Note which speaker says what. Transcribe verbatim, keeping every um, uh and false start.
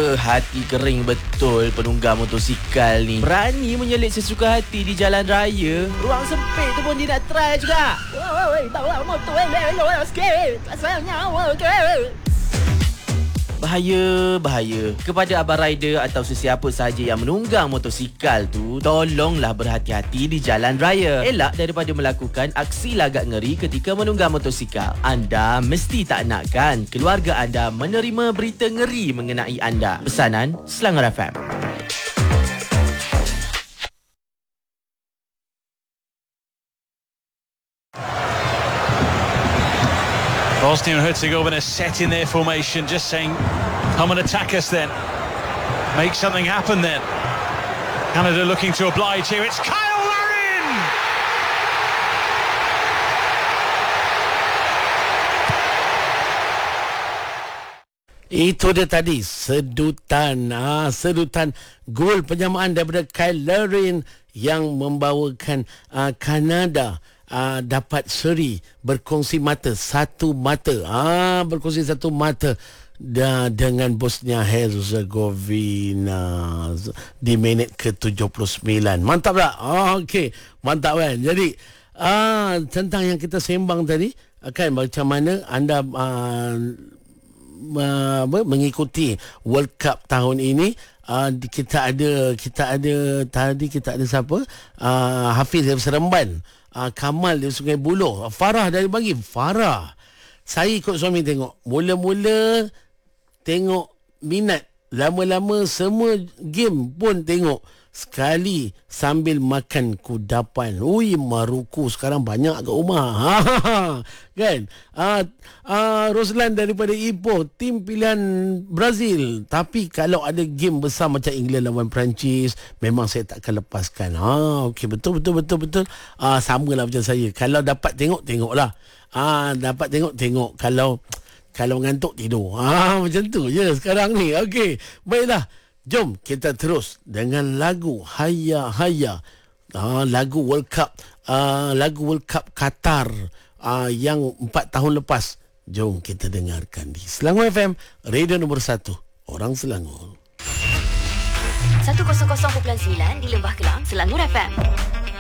Speaker 1: hati kering betul penunggang motosikal ni. Berani menyelit sesuka hati di jalan raya. Ruang sempit tu pun dia nak try juga. Oi, bawa motor elok sikit. Pasal nyawa ke. Bahaya, bahaya. Kepada abang rider atau sesiapa sahaja yang menunggang motosikal tu, tolonglah berhati-hati di jalan raya. Elak daripada melakukan aksi lagak ngeri ketika menunggang motosikal. Anda mesti tak nakkan keluarga anda menerima berita ngeri mengenai anda. Pesanan Selangor F M.
Speaker 2: Bosnia and Herzegovina set in their formation, just saying, come and attack us then. Make something happen then. Canada looking to oblige here. It's Kyle Larin!
Speaker 3: Itu dia tadi, sedutan. Ah, sedutan gol penyamaan daripada Kyle Larin yang membawakan ah, Kanada Uh, dapat seri berkongsi mata satu mata ah berkongsi satu mata da, dengan Bosnia Herzegovina di minit ke tujuh puluh sembilan. Mantap tak? Oh, okey, mantap kan. Jadi ah tentang yang kita sembang tadi, kan macam mana anda uh, uh, mengikuti World Cup tahun ini. Uh, kita ada kita ada tadi kita ada siapa? Uh, Hafiz Seremban. Uh, Kamal di Sungai Buloh, Farah dari bagi Farah. Saya ikut suami tengok. Mula-mula tengok minat, lama-lama semua game pun tengok. Sekali sambil makan kudapan. Ui, Maruku sekarang banyak kat rumah. Kan? Ah, ah, Roslan daripada Ipoh, tim pilihan Brazil. Tapi kalau ada game besar macam England lawan Perancis, memang saya tak akan lepaskan. Ha, okey, betul betul betul betul. Ah, samalah macam saya. Kalau dapat tengok, tengoklah. Ah, dapat tengok, tengok. Kalau kalau ngantuk tidur. Ah, macam tu je sekarang ni. Okey, baiklah. Jom kita terus dengan lagu Haya Haya. Ah, lagu World Cup, ah, lagu World Cup Qatar ah, yang empat tahun lepas. Jom kita dengarkan di Selangor F M, radio nombor satu, orang Selangor.
Speaker 4: seratus kosong kosong perpuluhan sembilan di Lembah Kelang, Selangor F M.